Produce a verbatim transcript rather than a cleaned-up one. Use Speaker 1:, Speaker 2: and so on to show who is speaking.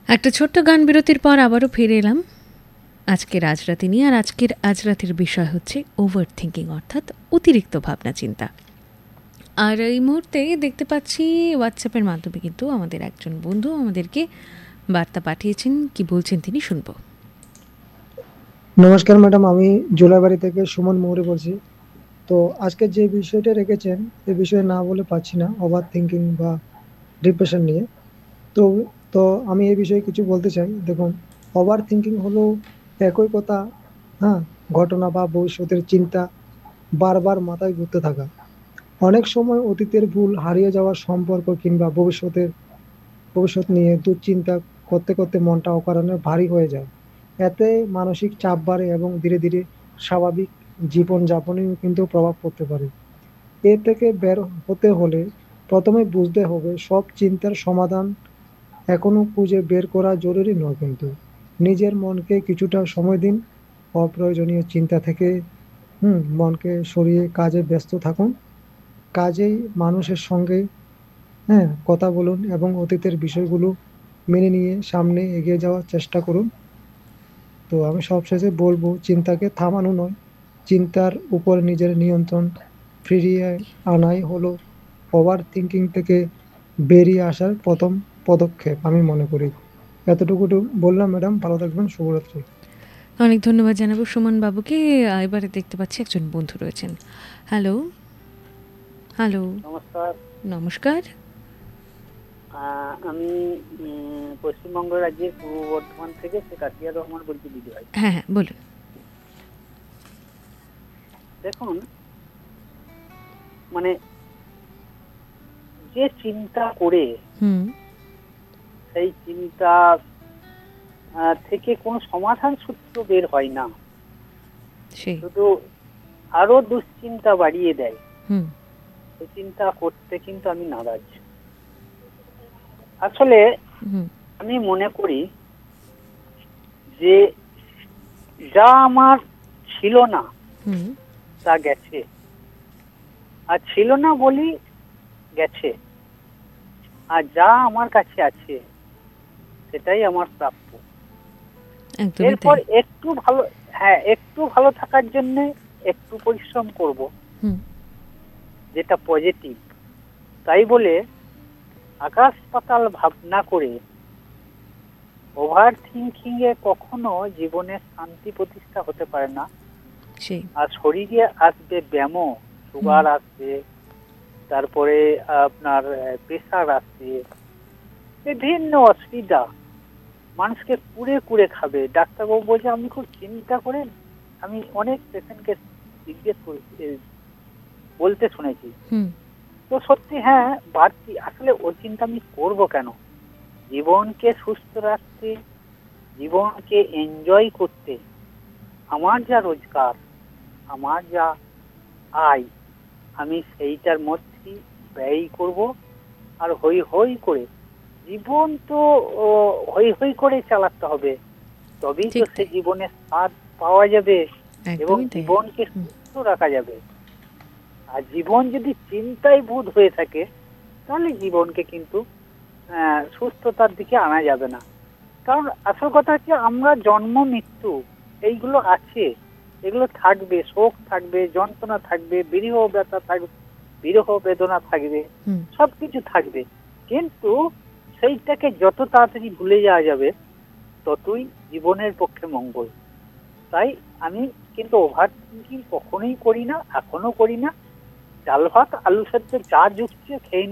Speaker 1: একটা ছোট্ট গান বিরতির পর আবারও ফিরে এলাম আজকের আজ রাতে নিয়ে। আর আজকের আজ রাতের বিষয় হচ্ছে ওভার থিঙ্কিং, অর্থাৎ অতিরিক্ত ভাবনা চিন্তা। আর এই মুহূর্তে দেখতে পাচ্ছি হোয়াটসঅ্যাপের মাধ্যমে কিন্তু আমাদের একজন বন্ধু আমাদেরকে বার্তা পাঠিয়েছেন, কি বলছেন তিনি শুনব।
Speaker 2: নমস্কার ম্যাডাম, আমি জুলাইবাড়ি থেকে সুমন মৌরি বলছি। তো আজকে যে বিষয়টা রেখেছেন এই বিষয়ে না বলে পাচ্ছি না, ওভার থিঙ্কিং বা ডিপ্রেশন নিয়ে। তো তো আমি এই বিষয়ে কিছু বলতে চাই। দেখুন, ওভার থিঙ্কিং হলো একই কথা, হ্যাঁ, ঘটনা বা ভবিষ্যতের চিন্তা বারবার মাথায় ঘুরতে থাকা। অনেক সময় অতীতের ভুল, হারিয়ে যাওয়ার সম্পর্ক কিংবা ভবিষ্যতের ভবিষ্যৎ নিয়ে দুশ্চিন্তা করতে করতে মনটা অকারণে ভারী হয়ে যায়। এতে মানসিক চাপ বাড়ে এবং ধীরে ধীরে স্বাভাবিক জীবনযাপনেও কিন্তু প্রভাব পড়তে পারে। এ থেকে বের হতে হলে প্রথমে বুঝতে হবে সব চিন্তার সমাধান এখনো খুঁজে বের করা জরুরি নয়। কিন্তু নিজের মনকে কিছুটা সময় দিন, অপ্রয়োজনীয় চিন্তা থেকে হুম মনকে সরিয়ে কাজে ব্যস্ত থাকুন। কাজেই মানুষের সঙ্গে হ্যাঁ কথা বলুন এবং অতীতের বিষয়গুলো মেনে নিয়ে সামনে এগিয়ে যাওয়ার চেষ্টা করুন। তো আমি সবশেষে বলবো, চিন্তাকে থামানো নয়, চিন্তার উপর নিজের নিয়ন্ত্রণ ফিরিয়ে আনাই হলো ওভার থিঙ্কিং থেকে বেরিয়ে আসার প্রথম পদক্ষেপ আমি মনে করি। এতটুকু তো বললাম ম্যাডাম, ভালো থাকবেন, শুভরাত্রি।
Speaker 1: অনেক ধন্যবাদ জানাবো সুমন বাবুকে। এবারে দেখতে পাচ্ছি একজন বন্ধু রয়েছেন। হ্যালো হ্যালো
Speaker 3: নমস্কার।
Speaker 1: নমস্কার।
Speaker 3: আহ, আমি উম, পশ্চিমবঙ্গ রাজ্যের পূর্ব বর্ধমান থেকে শেখ আসিয়ার রহমান বলছি দিদি ভাই।
Speaker 1: হ্যাঁ হ্যাঁ বলুন।
Speaker 3: দেখুন, মানে যে চিন্তা করে
Speaker 1: হুম
Speaker 3: সেই চিন্তা আহ, থেকে কোনো সমাধান সূত্র বের হয় না,
Speaker 1: সেই
Speaker 3: শুধু আরো দুশ্চিন্তা বাড়িয়ে দেয়।
Speaker 1: হুম
Speaker 3: সেই চিন্তা করতে কিন্তু আমি নারাজ। আসলে
Speaker 1: হুম
Speaker 3: আমি মনে করি যে যা আমার ছিল না
Speaker 1: হুম
Speaker 3: তা গেছে, আর ছিল না বলি গেছে, আর যা আমার কাছে আছে সেটাই আমার প্রাপ্য।
Speaker 1: একদমই
Speaker 3: এরপর
Speaker 1: তাই।
Speaker 3: একটু ভালো, হ্যাঁ, একটু ভালো থাকার জন্য একটু পরিশ্রম করব,
Speaker 1: হুম
Speaker 3: যেটা পজিটিভ। তাই বলে আকাশ পাতাল ভাবনা করে ওভার থিঙ্কিং এ কখনো জীবনের শান্তি প্রতিষ্ঠা হতে পারে না।
Speaker 1: সেই
Speaker 3: আর শরীরে আসবে ব্যামো, সুগার আসবে, তারপরে আপনার প্রেসার আসবে, বিভিন্ন অসুবিধা মানুষকে কুড়ে কুড়ে খাবে। ডাক্তারবাবু বলছে আপনি খুব চিন্তা করেন। আমি অনেক পেশেন্টকে জিজ্ঞেস করে বলতে শুনেছি।
Speaker 1: হুম
Speaker 3: তো সত্যি, হ্যাঁ, বাড়তি আসলে ওই চিন্তা আমি করবো কেন? জীবনকে সুস্থ রাখতে, জীবনকে এনজয় করতে আমার যা রোজগার, আমার যা আয়, আমি সেইটার মধ্যেই ব্যয় করব। আর হই হই করে জীবন তো ও, হই হই করে চালাতে হবে, তবেই তো
Speaker 1: ঠিক
Speaker 3: সে
Speaker 1: তাই।
Speaker 3: জীবনের স্বাদ পাওয়া যাবে এবং
Speaker 1: একদমই তাই।
Speaker 3: জীবনকে
Speaker 1: হুম
Speaker 3: সুস্থ রাখা যাবে। আর জীবন যদি চিন্তায় ভূত হয়ে থাকে তাহলে জীবনকে কিন্তু আহ, সুস্থতার দিকে আনা যাবে না। কারণ আসল কথা হচ্ছে আমরা জন্ম মৃত্যু এইগুলো আছে, এগুলো থাকবে, শোক থাকবে, যন্ত্রণা থাকবে, বিরহ ব্যথা থাকবে, বিরহ বেদনা থাকবে,
Speaker 1: হুম
Speaker 3: সবকিছু থাকবে। কিন্তু সেইটাকে যত তাড়াতাড়ি ভুলে যাওয়া যাবে ততই জীবনের পক্ষে মঙ্গল। তাই আমি কিন্তু ওভার থিঙ্কিং কখনোই করি না, এখনো করি না। ডাল ভাত আলু সেদ্ধ যা জুটছে খেয়ে